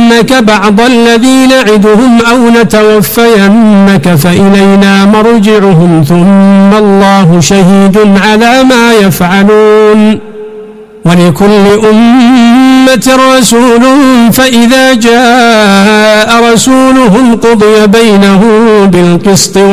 نرينك بعض الذي نعدهم أو نتوفينك فإلينا مرجعهم ثم الله شهيد على ما يفعلون ولكل أمة رسول فإذا جاء رسولهم قضي بينهم بالقسط